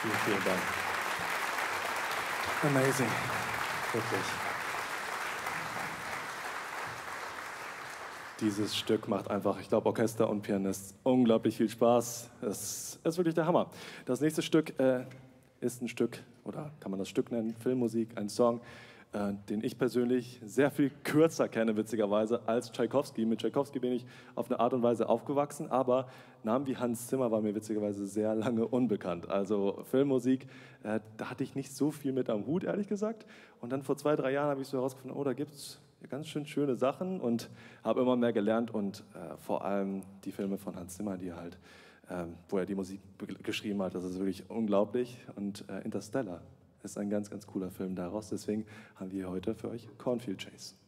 Vielen Dank. Amazing. Wirklich. Dieses Stück macht einfach, ich glaube, Orchester und Pianist unglaublich viel Spaß. Es ist wirklich der Hammer. Das nächste Stück ist ein Stück, oder kann man das Stück nennen, Filmmusik, ein Song, den ich persönlich sehr viel kürzer kenne, witzigerweise, als Tschaikowski. Mit Tschaikowski bin ich auf eine Art und Weise aufgewachsen, aber Namen wie Hans Zimmer waren mir witzigerweise sehr lange unbekannt. Also Filmmusik, da hatte ich nicht so viel mit am Hut, ehrlich gesagt. Und dann vor 2, 3 Jahren habe ich so herausgefunden, oh, da gibt es ganz schön schöne Sachen und habe immer mehr gelernt und vor allem die Filme von Hans Zimmer, die halt, wo er die Musik geschrieben hat, das ist wirklich unglaublich. Und Interstellar ist ein ganz, ganz cooler Film daraus. Deswegen haben wir heute für euch Cornfield Chase.